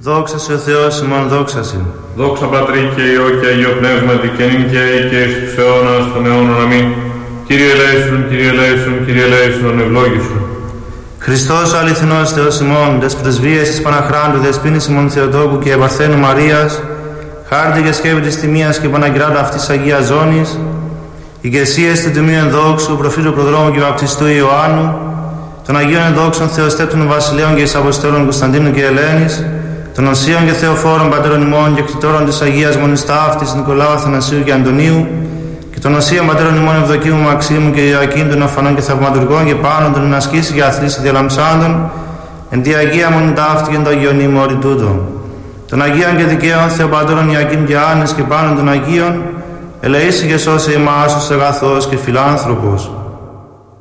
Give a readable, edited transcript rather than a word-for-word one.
Δόξα σε ο Θεός ημών, δόξα σε. Δόξα Πατρί και Υιό και Αγίο Πνεύματι και νυν και αεί και εις τους αιώνας των αιώνων. Αμήν. Κύριε ελέησον, Κύριε ελέησον, Κύριε ελέησον, ευλόγησον. Χριστός ο αληθινός Θεός ημών, τες πρεσβείες της Παναχράντου, δεσποίνης ημών Θεοτόκου και Επαρθένου Μαρίας, χάρτη και σκεύη της τιμίας και Παναγγράδα αυτής Αγίας Ζώνης, ηγεσίες του Τιμίου Ενδόξου, προφήτου Προδρόμου και Βαπτιστού Ιωάννου, των Αγίων Ενδόξων Θεοστέπτων Βασιλέων και Αποστόλων Κωνσταντίνου και Ελένης, των Οσίων και Θεοφόρων Πατέρων ημών και κτητόρων της Αγίας Μονής Ταύτης Νικολάου, Αθανασίου και Αντωνίου, και των Οσίων Πατέρων ημών Ευδοκίμου, Μαξίμου και Ιωακήμ των Αφανών και Θαυματουργών και πάνω των ενασκήσει και αθλήσει διαλαμψάντων, εν τη Αγία Μονή Ταύτη και εν το Αγίον ημόρι τούτο. Των Αγίων και Δικαίων Θεοπατώρων Ιωακήμ και Άννης και πάνω των Αγίων, ελεήσει και σώσε εμάς ως αγαθός και φιλάνθρωπος.